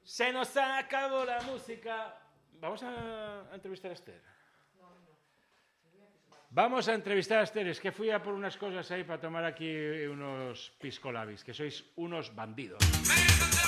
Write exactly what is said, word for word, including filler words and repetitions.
Se nos acabó la música. Vamos a, a entrevistar a Esther. Vamos a entrevistar a Esther. Es que fui a por unas cosas ahí para tomar aquí unos piscolabis, que sois unos bandidos.